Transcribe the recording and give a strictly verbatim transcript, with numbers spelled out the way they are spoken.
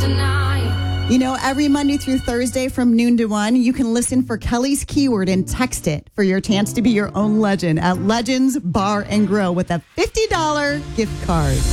You know, every Monday through Thursday from noon to one, you can listen for Kelly's Keyword and text it for your chance to be your own legend at Legends Bar and Grill with a fifty dollars gift card.